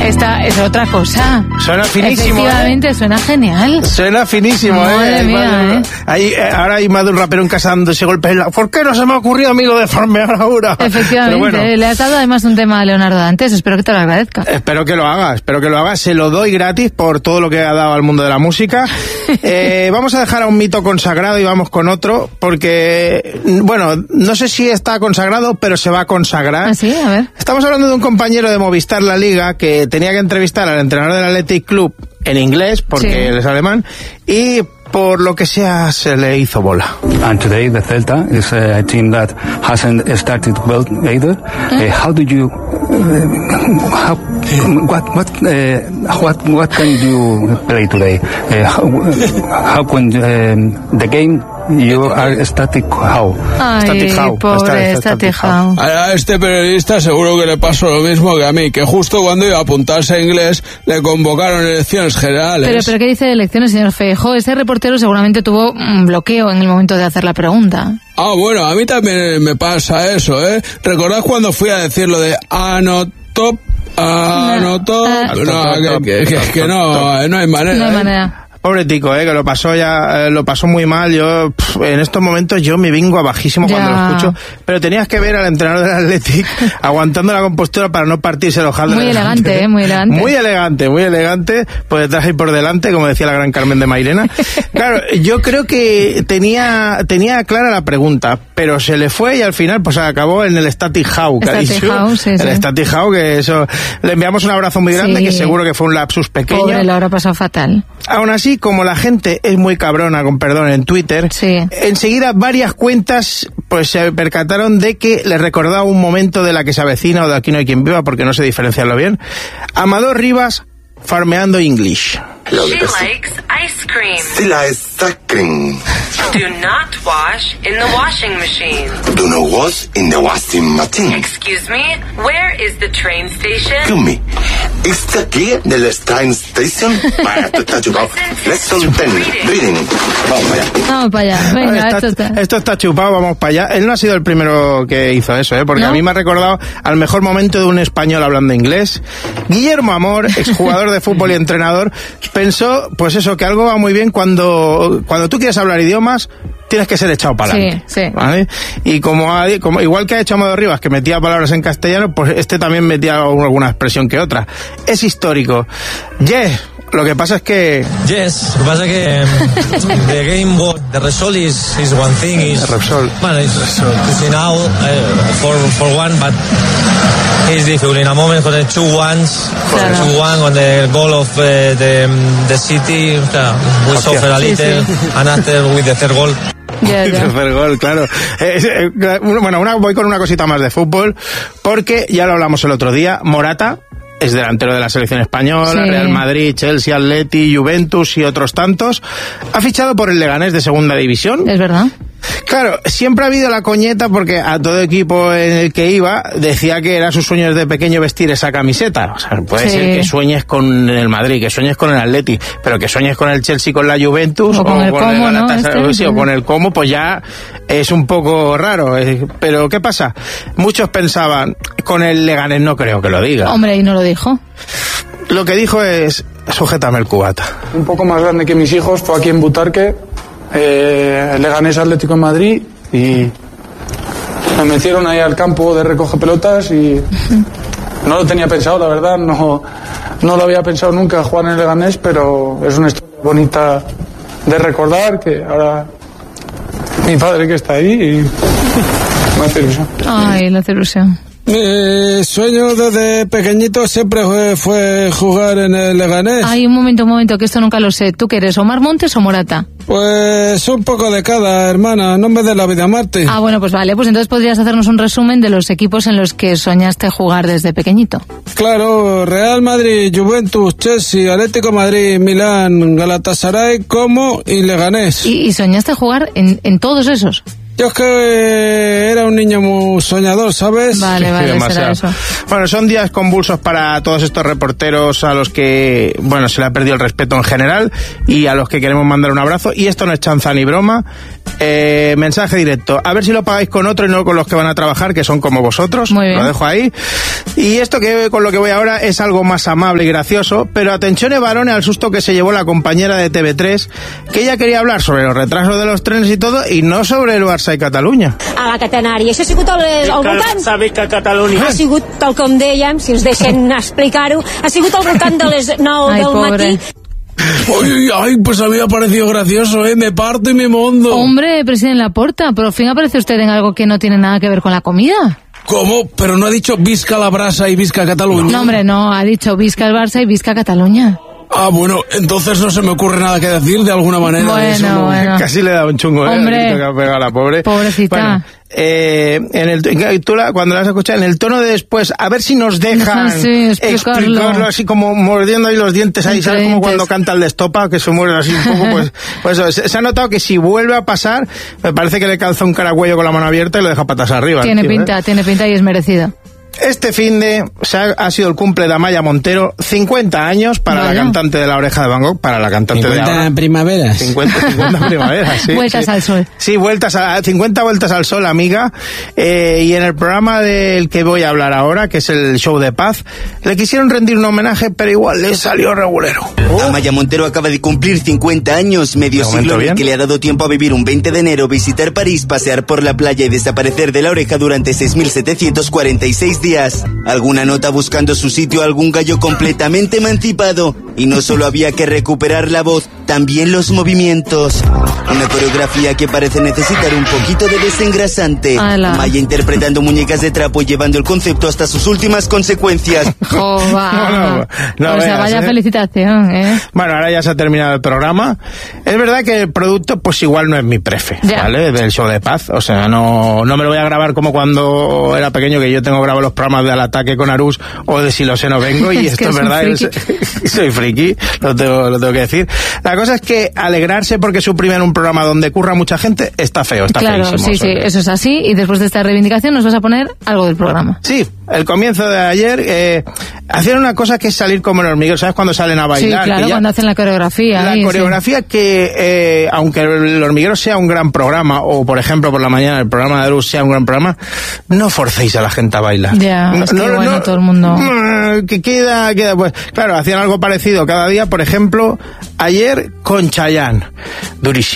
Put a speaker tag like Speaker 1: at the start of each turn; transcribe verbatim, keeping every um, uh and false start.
Speaker 1: Esta es otra cosa.
Speaker 2: Suena finísimo.
Speaker 1: Efectivamente,
Speaker 2: ¿eh?
Speaker 1: Suena genial.
Speaker 2: Suena finísimo,
Speaker 1: Madre
Speaker 2: ¿eh?
Speaker 1: mía,
Speaker 2: Hay,
Speaker 1: ¿eh?
Speaker 2: hay, ahora hay más de un rapero en casa dándose golpes en la... ¿Por qué no se me ha ocurrido a mí lo de farmear ahora?
Speaker 1: Efectivamente.
Speaker 2: Bueno,
Speaker 1: Le has dado además un tema a Leonardo Dantes. Espero que te lo agradezca.
Speaker 2: Espero que lo haga, espero que lo haga. Se lo doy gratis por todo lo que ha dado al mundo de la música. eh, vamos a dejar a un mito consagrado y vamos con otro, porque, bueno, no sé si está consagrado, pero se va a consagrar.
Speaker 1: ¿Ah, sí? A ver.
Speaker 2: Estamos hablando de un compañero de Movistar La Liga que tenía que entrevistar al entrenador del Athletic Club en inglés, porque
Speaker 1: Sí.
Speaker 2: él es alemán, y por lo que sea se le hizo bola.
Speaker 3: And today the Celta is a team that hasn't started well either. Uh, how do you, uh, how, what, what, uh, what, what can you play today? Uh, how, how can um, the game you are static how?
Speaker 1: Ay,
Speaker 2: Static how.
Speaker 1: pobre,
Speaker 2: Está-
Speaker 1: Static
Speaker 2: Static
Speaker 1: how.
Speaker 4: A este periodista seguro que le pasó lo mismo que a mí, que justo cuando iba a apuntarse a inglés le convocaron elecciones generales.
Speaker 1: Pero, pero ¿qué dice de elecciones, señor Feijóo? Ese reportero seguramente tuvo un bloqueo en el momento de hacer la pregunta.
Speaker 4: Ah, bueno, a mí también me pasa eso, ¿eh? ¿Recordad cuando fui a decir lo de anotop, anotop?
Speaker 1: No,
Speaker 4: No, que, que, que, que no, no hay manera.
Speaker 1: No hay
Speaker 4: ¿eh?
Speaker 1: manera.
Speaker 2: Pobre tico, eh, que lo pasó ya, eh, lo pasó muy mal. Yo, pff, en estos momentos yo me vengo a bajísimo
Speaker 1: Ya.
Speaker 2: cuando lo escucho. Pero tenías que ver al entrenador del Athletic aguantando la compostura para no partirse el ojal de
Speaker 1: Muy
Speaker 2: delante.
Speaker 1: elegante, eh, muy elegante.
Speaker 2: Muy elegante, muy elegante, por detrás y por delante, como decía la gran Carmen de Mairena. Claro, yo creo que tenía, tenía clara la pregunta, pero se le fue y al final pues acabó en el Static How. que ha
Speaker 1: Static
Speaker 2: dicho.
Speaker 1: How, sí,
Speaker 2: el
Speaker 1: sí.
Speaker 2: Static How, que eso, le enviamos un abrazo muy grande,
Speaker 1: Sí.
Speaker 2: que seguro que fue un lapsus pequeño.
Speaker 1: Pobre, lo habrá pasado fatal.
Speaker 2: Aún así, como la gente es muy cabrona, con perdón, en Twitter,
Speaker 1: Sí.
Speaker 2: enseguida varias cuentas pues se percataron de que le recordaba un momento de La que se avecina o de Aquí no hay quien viva, porque no sé diferenciarlo bien. Amador Rivas farmeando English.
Speaker 5: She likes ice cream.
Speaker 6: Still ice cream.
Speaker 5: Do not wash in the washing machine.
Speaker 6: Do not wash in the washing machine.
Speaker 5: Excuse me, where is the train station?
Speaker 6: Excuse me. It's aquí de la train station. Vaya, esto está chupado. Lesson ten. Reading. Vamos para allá.
Speaker 1: Vamos para allá. Venga,
Speaker 2: está,
Speaker 1: esto está.
Speaker 2: esto está chupado, vamos para allá. Él no ha sido el primero que hizo eso, ¿eh? Porque
Speaker 1: ¿No?
Speaker 2: a mí me ha recordado al mejor momento de un español hablando inglés. Guillermo Amor, exjugador de fútbol y entrenador, pensó, pues eso, que algo va muy bien cuando, cuando tú quieres hablar idiomas, tienes que ser echado para adelante.
Speaker 1: Sí, sí.
Speaker 2: ¿Vale? Y como, ha- como igual que ha hecho Amador Rivas, que metía palabras en castellano, pues este también metía alguna expresión que otra. Es histórico. Yes. Lo que pasa es que...
Speaker 7: Yes, lo que pasa es que um, the game, what, the result is, is one thing. Is,
Speaker 2: Repsol.
Speaker 7: Bueno, it's to see now uh, for, for one, but it's difficult. In a moment, for the two ones, for
Speaker 1: Claro.
Speaker 7: the two one, on the goal of uh, the, the city, claro, we
Speaker 2: Hostia.
Speaker 7: suffer a
Speaker 1: Sí,
Speaker 7: little,
Speaker 1: sí.
Speaker 7: and after with the third goal,
Speaker 1: Ya, ya.
Speaker 2: Tercer gol, claro. Eh, eh, bueno, una, voy con una cosita más de fútbol, porque ya lo hablamos el otro día, Morata es delantero de la selección española,
Speaker 1: Sí.
Speaker 2: Real Madrid, Chelsea, Atleti, Juventus y otros tantos. Ha fichado por el Leganés de segunda división.
Speaker 1: Es verdad.
Speaker 2: Claro, siempre ha habido la coñeta porque a todo equipo en el que iba decía que era su sueño desde pequeño vestir esa camiseta. O sea, puede
Speaker 1: Sí.
Speaker 2: ser que sueñes con el Madrid, que sueñes con el Atleti, pero que sueñes con el Chelsea, con la Juventus
Speaker 1: O con el Como, ¿no?
Speaker 2: Galatasaray,
Speaker 1: Este,
Speaker 2: sí, o
Speaker 1: sí.
Speaker 2: con el Como, pues ya es un poco raro. eh, Pero ¿qué pasa? Muchos pensaban, con el Leganés no creo que lo diga.
Speaker 1: Hombre, y no lo dijo.
Speaker 2: Lo que dijo es, sujétame el cubata.
Speaker 8: Un poco más grande que mis hijos, fue aquí en Butarque, eh, Leganés Atlético de Madrid, y me metieron ahí al campo de recoge pelotas y no lo tenía pensado, la verdad, no, no lo había pensado nunca jugar en el Leganés, pero es una historia bonita de recordar, que ahora mi padre que está ahí y me hace ilusión.
Speaker 1: Ay, la hace ilusión.
Speaker 4: Mi sueño desde pequeñito siempre fue, fue jugar en el Leganés.
Speaker 1: Ay, un momento, un momento, que esto nunca lo sé. ¿Tú qué eres, Omar Montes o Morata?
Speaker 4: Pues un poco de cada, hermana, no me dé la vida a Marte.
Speaker 1: Ah, bueno, pues vale, pues entonces podrías hacernos un resumen de los equipos en los que soñaste jugar desde pequeñito.
Speaker 4: Claro, Real Madrid, Juventus, Chelsea, Atlético de Madrid, Milán, Galatasaray, Como y Leganés.
Speaker 1: ¿Y, y soñaste jugar en, en todos esos?
Speaker 4: Yo es que era un niño muy soñador, ¿sabes?
Speaker 1: Vale, vale, será eso.
Speaker 2: Bueno, son días convulsos para todos estos reporteros a los que, bueno, se le ha perdido el respeto en general y a los que queremos mandar un abrazo. Y esto no es chanza ni broma. Eh, mensaje directo. A ver si lo pagáis con otro y no con los que van a trabajar, que son como vosotros.
Speaker 1: Muy bien.
Speaker 2: Lo dejo ahí. Y esto que con lo que voy ahora es algo más amable y gracioso, pero atención, varones, al susto que se llevó la compañera de T V tres, que ella quería hablar sobre los retrasos de los trenes y todo, y no sobre el Barça i Catalunya.
Speaker 9: A la catenària. Això ha sigut el, el voltant...
Speaker 10: Sabe que Catalunya...
Speaker 9: Ha sigut, tal com dèiem, si ens deixen explicar-ho, ha sigut al voltant de les nou
Speaker 1: Ai,
Speaker 9: del
Speaker 1: pobre.
Speaker 9: matí.
Speaker 4: Ay, ay, pues a mí me ha parecido gracioso, ¿eh? Me parto y me mondo.
Speaker 1: Hombre, presidente Laporta, por fin aparece usted en algo que no tiene nada que ver con la comida.
Speaker 4: ¿Cómo? Pero no ha dicho Visca la brasa y Visca Cataluña.
Speaker 1: No, hombre, no, ha dicho Visca el Barça y Visca Cataluña.
Speaker 4: Ah, bueno, entonces no se me ocurre nada que decir de alguna manera.
Speaker 1: Bueno,
Speaker 4: eso no...
Speaker 1: bueno.
Speaker 2: Casi le da un chungo, ¿eh?
Speaker 1: Hombre.
Speaker 2: El grito que ha pegado a la pobre.
Speaker 1: Pobrecita.
Speaker 2: Bueno, eh, en el, tú la, cuando la has escuchado, en el tono de después, a ver si nos dejan
Speaker 1: Sí, explicarlo.
Speaker 2: explicarlo así como mordiendo ahí los dientes, ahí,
Speaker 1: Entre
Speaker 2: ¿sabes? Como
Speaker 1: dientes.
Speaker 2: cuando canta el de Estopa, que se muere así un poco, pues, pues eso, se, se ha notado que si vuelve a pasar, me parece que le calza un caragüello con la mano abierta y lo deja patas arriba.
Speaker 1: Tiene
Speaker 2: tío,
Speaker 1: pinta,
Speaker 2: ¿eh?
Speaker 1: tiene pinta y es merecido.
Speaker 2: Este finde o sea, ha sido el cumple de Amaya Montero, cincuenta años para
Speaker 1: Vaya.
Speaker 2: la cantante de La Oreja de Van Gogh, para la cantante de ahora.
Speaker 4: primaveras.
Speaker 2: cincuenta, cincuenta primaveras, sí.
Speaker 1: Vueltas
Speaker 2: sí.
Speaker 1: al sol.
Speaker 2: Sí, vueltas a, cincuenta vueltas al sol, amiga. Eh, y en el programa del que voy a hablar ahora, que es el Show de Paz, le quisieron rendir un homenaje, pero igual le salió regulero.
Speaker 11: Amaya Montero acaba de cumplir cincuenta años, medio
Speaker 2: De momento
Speaker 11: siglo en el
Speaker 2: bien.
Speaker 11: que le ha dado tiempo a vivir un veinte de enero, visitar París, pasear por la playa y desaparecer de La Oreja durante seis mil setecientos cuarenta y seis días. Alguna nota buscando su sitio, algún gallo completamente emancipado. Y no solo había que recuperar la voz, también los movimientos. Una coreografía que parece necesitar un poquito de desengrasante.
Speaker 1: Ala.
Speaker 11: Amaya interpretando muñecas de trapo y llevando el concepto hasta sus últimas consecuencias.
Speaker 1: Jova.
Speaker 2: No, no
Speaker 1: o sea,
Speaker 2: veas,
Speaker 1: vaya
Speaker 2: ¿eh?
Speaker 1: felicitación, ¿eh?
Speaker 2: Bueno, ahora ya se ha terminado el programa. Es verdad que el producto, pues igual no es mi prefe,
Speaker 1: Ya.
Speaker 2: ¿vale? Del Show de Paz. O sea, no, no me lo voy a grabar como cuando era pequeño, que yo tengo grabado los programas de Al Ataque con Arús o de Si lo sé no vengo, y
Speaker 1: Es
Speaker 2: esto
Speaker 1: que
Speaker 2: es
Speaker 1: es un
Speaker 2: verdad.
Speaker 1: friki.
Speaker 2: es- soy friki, lo tengo, lo tengo que decir. La cosa es que alegrarse porque suprimen un programa donde curra mucha gente está feo, está
Speaker 1: Claro,
Speaker 2: feísimo.
Speaker 1: sí, sí,
Speaker 2: Sonia.
Speaker 1: eso es así. Y después de esta reivindicación nos vas a poner algo del programa.
Speaker 2: Sí, el comienzo de ayer eh, hacían una cosa que es salir como el hormiguero, ¿sabes? Cuando salen a bailar.
Speaker 1: Sí, claro,
Speaker 2: que ya-
Speaker 1: cuando hacen la coreografía.
Speaker 2: La
Speaker 1: ahí, sí.
Speaker 2: coreografía que, eh, aunque el hormiguero sea un gran programa, o por ejemplo por la mañana el programa de Arús sea un gran programa, no forcéis a la gente a bailar.
Speaker 1: Ya, es que bueno, todo el mundo-
Speaker 2: mm, Que queda, queda, pues, claro, hacían algo parecido cada día, por ejemplo, ayer con Chayanne. Durísimo.